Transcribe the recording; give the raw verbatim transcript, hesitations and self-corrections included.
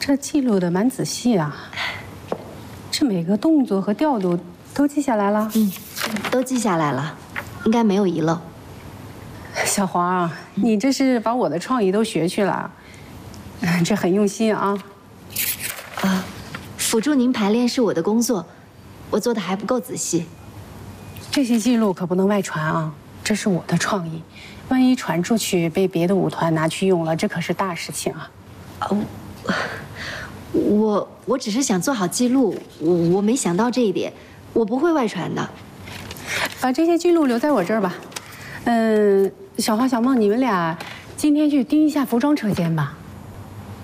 这记录的蛮仔细啊，这每个动作和调度都记下来了。 嗯，都记下来了，应该没有遗漏。 小黄，你这是把我的创意都学去了，这很用心啊。 啊，辅助您排练是我的工作，我做的还不够仔细。 这些记录可不能外传啊，这是我的创意，万一传出去被别的舞团拿去用了，这可是大事情啊。 哦，我我只是想做好记录，我我没想到这一点，我不会外传的。 把这些记录留在我这儿吧。嗯，小花、小梦，你们俩今天去盯一下服装车间吧。